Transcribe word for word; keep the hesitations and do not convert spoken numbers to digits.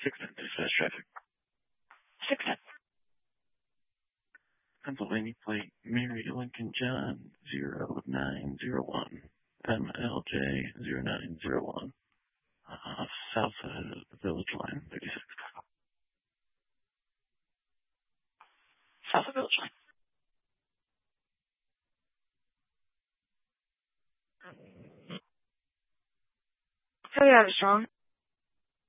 six ten, dispatch traffic. six ten. Pennsylvania plate, Mary Lincoln John, zero nine zero one. M L J zero nine zero one. Uh, south side of the village line, thirty-six. South of village line. Philly Armstrong,